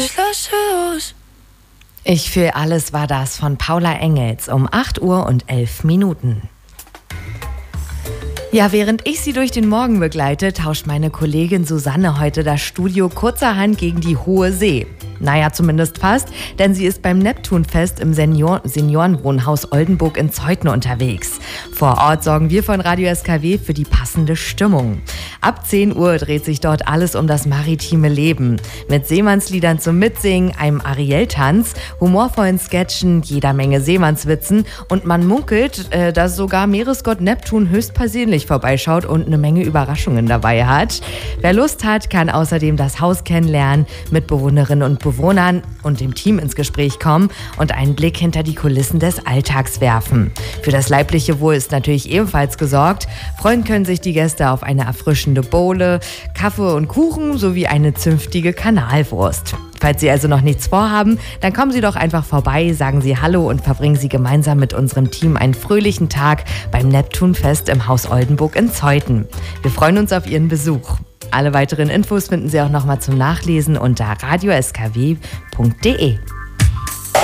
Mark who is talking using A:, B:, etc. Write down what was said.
A: Ich für alles war das von Paula Engels um 8:11 Uhr. Ja, während ich Sie durch den Morgen begleite, tauscht meine Kollegin Susanne heute das Studio kurzerhand gegen die Hohe See. Naja, zumindest fast, denn sie ist beim Neptunfest im Seniorenwohnhaus Oldenburg in Zeuthen unterwegs. Vor Ort sorgen wir von Radio SKW für die passende Stimmung. Ab 10 Uhr dreht sich dort alles um das maritime Leben. Mit Seemannsliedern zum Mitsingen, einem Ariel-Tanz, humorvollen Sketchen, jeder Menge Seemannswitzen und man munkelt, dass sogar Meeresgott Neptun höchstpersönlich vorbeischaut und eine Menge Überraschungen dabei hat. Wer Lust hat, kann außerdem das Haus kennenlernen, mit Bewohnerinnen und Bewohnern und dem Team ins Gespräch kommen und einen Blick hinter die Kulissen des Alltags werfen. Für das leibliche Wohl ist natürlich ebenfalls gesorgt. Freuen können sich die Gäste auf eine erfrischende Bowle, Kaffee und Kuchen sowie eine zünftige Kanalwurst. Falls Sie also noch nichts vorhaben, dann kommen Sie doch einfach vorbei, sagen Sie Hallo und verbringen Sie gemeinsam mit unserem Team einen fröhlichen Tag beim Neptunfest im Haus Oldenburg in Zeuthen. Wir freuen uns auf Ihren Besuch. Alle weiteren Infos finden Sie auch nochmal zum Nachlesen unter radioskw.de.